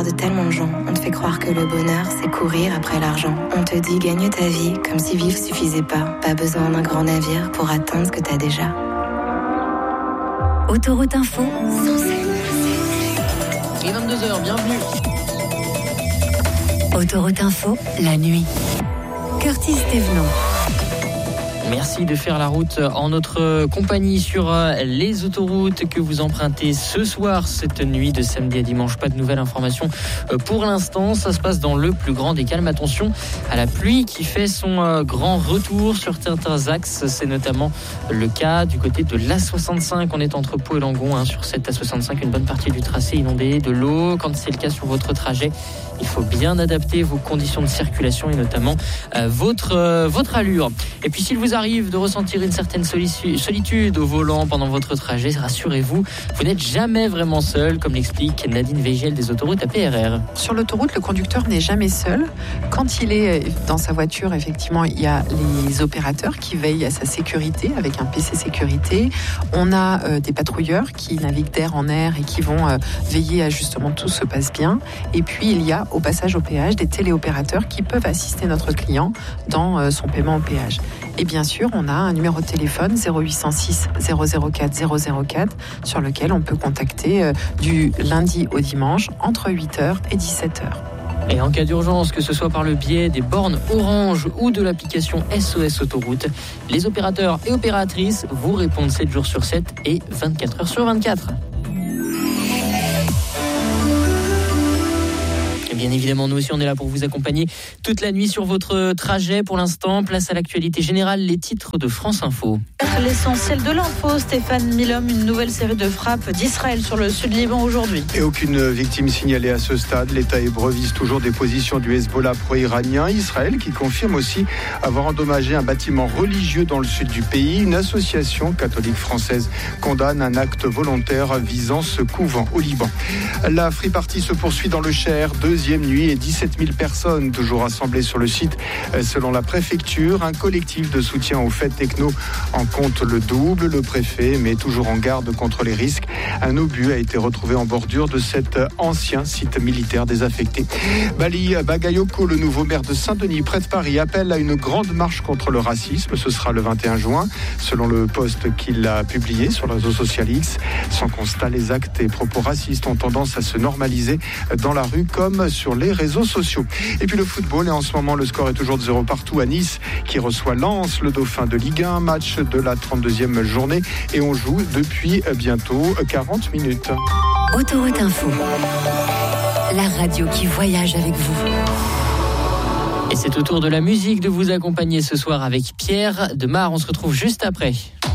De tellement de gens, on te fait croire que le bonheur, c'est courir après l'argent. On te dit gagne ta vie, comme si vivre suffisait pas. Pas besoin d'un grand navire pour atteindre ce que t'as déjà. Autoroute Info. Il est 22h, bienvenue. Autoroute Info, la nuit. Curtis Thévenot. Merci de faire la route en notre compagnie sur les autoroutes que vous empruntez ce soir, cette nuit de samedi à dimanche. Pas de nouvelles informations pour l'instant. Ça se passe dans le plus grand des calmes. Attention à la pluie qui fait son grand retour sur certains axes. C'est notamment le cas du côté de l'A65. On est entre Pau et Langon. Sur cette A65, une bonne partie du tracé inondé de l'eau. Quand c'est le cas sur votre trajet, il faut bien adapter vos conditions de circulation et notamment votre allure. Et puis s'il vous arrive de ressentir une certaine solitude au volant pendant votre trajet, rassurez-vous, vous n'êtes jamais vraiment seul, comme l'explique Nadine Végel des autoroutes APRR. Sur l'autoroute, le conducteur n'est jamais seul. Quand il est dans sa voiture, effectivement, il y a les opérateurs qui veillent à sa sécurité avec un PC sécurité. On a des patrouilleurs qui naviguent d'air en air et qui vont veiller à justement tout se passe bien. Et puis il y a au passage au péage des téléopérateurs qui peuvent assister notre client dans son paiement au péage. Et bien sûr, on a un numéro de téléphone 0806 004 004 sur lequel on peut contacter du lundi au dimanche entre 8h et 17h. Et en cas d'urgence, que ce soit par le biais des bornes Orange ou de l'application SOS Autoroute, les opérateurs et opératrices vous répondent 7 jours sur 7 et 24 heures sur 24. Bien évidemment, nous aussi, on est là pour vous accompagner toute la nuit sur votre trajet. Pour l'instant, place à l'actualité générale, les titres de France Info. L'essentiel de l'info, Stéphane Milhomme, une nouvelle série de frappes d'Israël sur le sud Liban aujourd'hui. Et aucune victime signalée à ce stade. L'État hébreu vise toujours des positions du Hezbollah pro-iranien. Israël qui confirme aussi avoir endommagé un bâtiment religieux dans le sud du pays. Une association catholique française condamne un acte volontaire visant ce couvent au Liban. La Free Party se poursuit dans le Cher. Deuxième nuit et 17 000 personnes toujours rassemblées sur le site. Selon la préfecture, un collectif de soutien aux fêtes techno en compte le double. Le préfet met toujours en garde contre les risques. Un obus a été retrouvé en bordure de cet ancien site militaire désaffecté. Bali Bagayoko, le nouveau maire de Saint-Denis, près de Paris, appelle à une grande marche contre le racisme. Ce sera le 21 juin, selon le post qu'il a publié sur le réseau social X. Sans constat, les actes et propos racistes ont tendance à se normaliser dans la rue comme sur les réseaux sociaux. Et puis le football, et en ce moment le score est toujours de 0 partout à Nice qui reçoit Lens, le dauphin de Ligue 1, match de la 32e journée et on joue depuis bientôt 40 minutes. Autoroute Info, la radio qui voyage avec vous. Et c'est au tour de la musique de vous accompagner ce soir avec Pierre Demar. On se retrouve juste après.